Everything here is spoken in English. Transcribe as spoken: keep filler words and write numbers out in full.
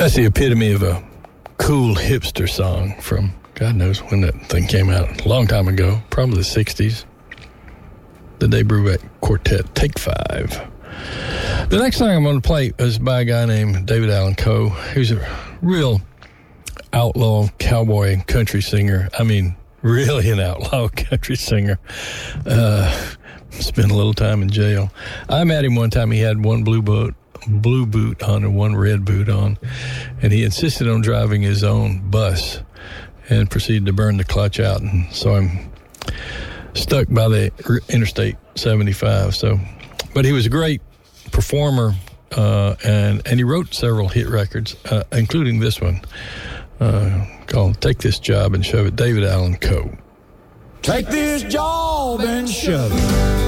That's the epitome of a cool hipster song from God knows when that thing came out. A long time ago, probably the sixties. The Dave Brubeck Quartet, Take Five. The next song I'm going to play is by a guy named David Allan Coe, who's a real outlaw cowboy country singer. I mean, really an outlaw country singer. Uh, spent a little time in jail. I met him one time. He had one blue boot, blue boot on and one red boot on, and he insisted on driving his own bus and proceeded to burn the clutch out, and so I'm stuck by the Interstate seventy-five. So, but he was a great performer, uh, and and he wrote several hit records, uh, including this one uh, called "Take This Job and Shove It." David Allan Coe. Take this job and shove it.